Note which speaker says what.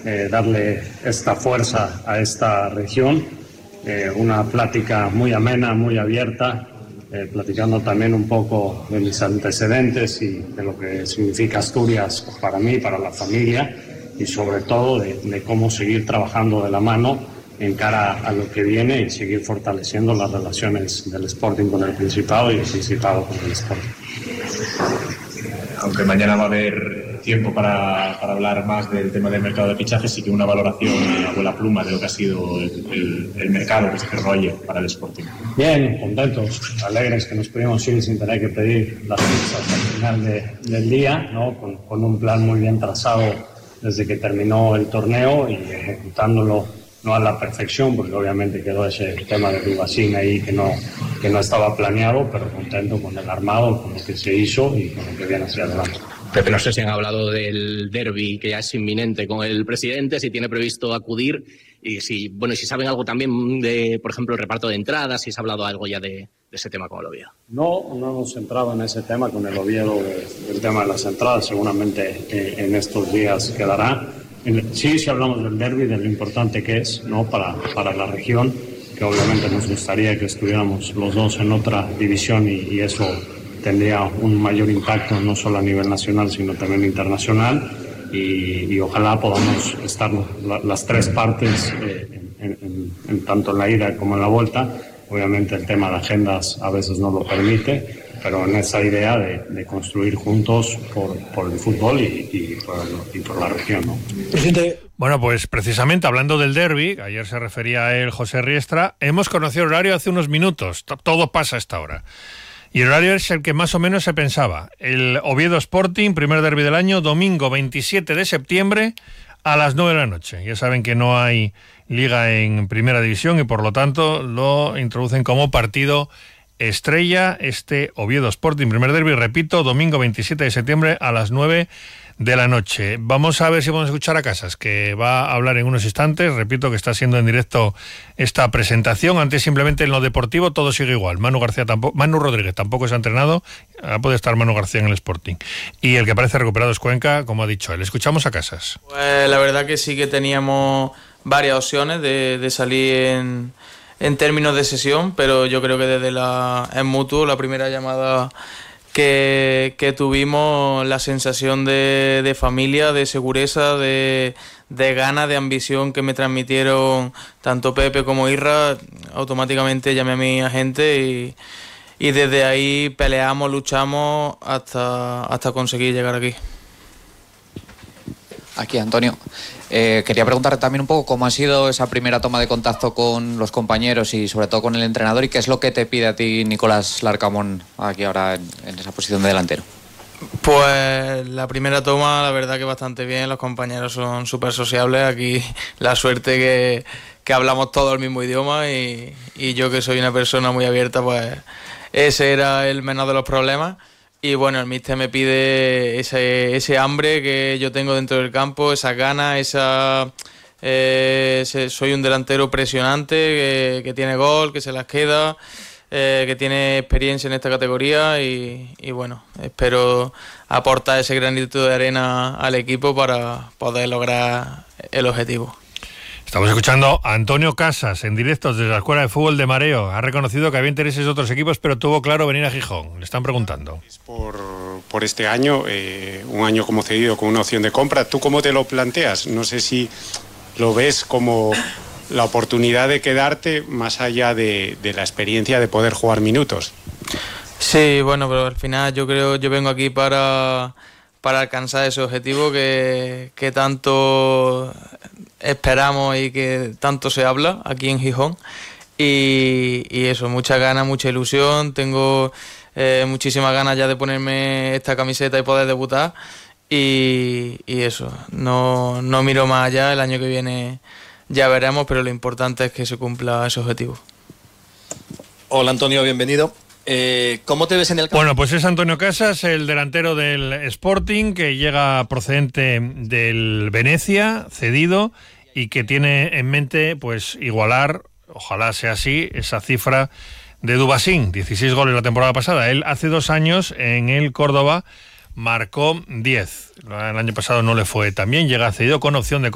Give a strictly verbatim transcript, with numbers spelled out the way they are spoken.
Speaker 1: eh, darle esta fuerza a esta región. Eh, una plática muy amena, muy abierta, eh, platicando también un poco de mis antecedentes y de lo que significa Asturias para mí, para la familia, y sobre todo de, de cómo seguir trabajando de la mano en cara a lo que viene y seguir fortaleciendo las relaciones del Sporting con el Principado y el Principado con el Sporting.
Speaker 2: Aunque mañana va a haber tiempo para, para hablar más del tema del mercado de fichajes, sí que una valoración a vuela pluma de lo que ha sido el, el, el mercado que se desarrolla para el Sporting.
Speaker 1: Bien, contentos, alegres que nos pudimos ir sin tener que pedir las pizzas al final de, del día, ¿no? Con, con un plan muy bien trazado desde que terminó el torneo y ejecutándolo no a la perfección, porque obviamente quedó ese tema de Dubasín ahí que no, que no estaba planeado, pero contento con el armado, con lo que se hizo y con lo que viene hacia adelante.
Speaker 3: Pepe, no sé si han hablado del derbi que ya es inminente con el presidente, si tiene previsto acudir y si, bueno, si saben algo también de, por ejemplo, el reparto de entradas, si se ha hablado algo ya de, de ese tema con el Oviedo.
Speaker 1: No, no hemos entrado en ese tema con el Oviedo, el tema de las entradas, seguramente eh, en estos días quedará. Sí, sí hablamos del derbi, de lo importante que es, ¿no? para, para la región, que obviamente nos gustaría que estuviéramos los dos en otra división y, y eso tendría un mayor impacto no solo a nivel nacional sino también internacional y, y ojalá podamos estar la, las tres partes eh, en, en, en tanto en la ida como en la vuelta. Obviamente el tema de agendas a veces no lo permite, pero en esa idea de, de construir juntos por, por el fútbol y, y, por, y por la región, ¿no?
Speaker 4: Presidente. Bueno, pues precisamente hablando del derbi, ayer se refería a él José Riestra, hemos conocido el horario hace unos minutos, todo pasa a esta hora. Y el horario es el que más o menos se pensaba. El Oviedo Sporting, primer derbi del año, domingo veintisiete de septiembre a las nueve de la noche. Ya saben que no hay liga en primera división y por lo tanto lo introducen como partido estrella, este Oviedo Sporting, primer derbi, repito, domingo veintisiete de septiembre a las nueve de la noche. Vamos a ver si podemos escuchar a Casas, que va a hablar en unos instantes. Repito que está siendo en directo esta presentación. Antes simplemente en lo deportivo todo sigue igual. Manu García tampoco, Manu Rodríguez tampoco se ha entrenado. Puede estar Manu García en el Sporting. Y el que parece recuperado es Cuenca, como ha dicho él. Escuchamos a Casas.
Speaker 5: Pues la verdad que sí que teníamos varias opciones de, de salir en, en términos de sesión, pero yo creo que desde la en mutuo, la primera llamada que, que tuvimos, la sensación de, de familia, de seguridad, de, de ganas, de ambición que me transmitieron tanto Pepe como Irra, automáticamente llamé a mi agente y, y desde ahí peleamos, luchamos hasta, hasta conseguir llegar aquí.
Speaker 6: Aquí, Antonio. Eh, quería preguntar también un poco cómo ha sido esa primera toma de contacto con los compañeros y sobre todo con el entrenador y qué es lo que te pide a ti Nicolás Larcamón aquí ahora en, en esa posición de delantero.
Speaker 5: Pues la primera toma, la verdad que bastante bien, los compañeros son súper sociables, aquí la suerte que, que hablamos todos el mismo idioma y, y yo que soy una persona muy abierta, pues ese era el menor de los problemas. Y bueno, el míster me pide ese, ese hambre que yo tengo dentro del campo, esa ganas, esa eh, ese, soy un delantero presionante, que, que tiene gol, que se las queda, eh, que tiene experiencia en esta categoría y, y bueno, espero aportar ese granito de arena al equipo para poder lograr el objetivo.
Speaker 4: Estamos escuchando a Antonio Casas en directo desde la Escuela de Fútbol de Mareo. Ha reconocido que había intereses de otros equipos, pero tuvo claro venir a Gijón. Le están preguntando.
Speaker 7: Por, por este año, eh, un año como cedido con una opción de compra. ¿Tú cómo te lo planteas? No sé si lo ves como la oportunidad de quedarte más allá de, de la experiencia de poder jugar minutos.
Speaker 5: Sí, bueno, pero al final yo creo yo vengo aquí para, para alcanzar ese objetivo que, que tanto esperamos y que tanto se habla aquí en Gijón y, y eso, muchas ganas, mucha ilusión, tengo eh, muchísimas ganas ya de ponerme esta camiseta y poder debutar y, y eso, no, no miro más allá, el año que viene ya veremos, pero lo importante es que se cumpla ese objetivo.
Speaker 8: Hola Antonio, bienvenido. Eh, ¿Cómo te ves en el campo?
Speaker 4: Bueno, pues es Antonio Casas, el delantero del Sporting, que llega procedente del Venecia, cedido, y que tiene en mente pues igualar, ojalá sea así, esa cifra de Dubasín, dieciséis goles la temporada pasada. Él hace dos años en el Córdoba marcó diez. El año pasado no le fue tan bien, llega cedido con opción de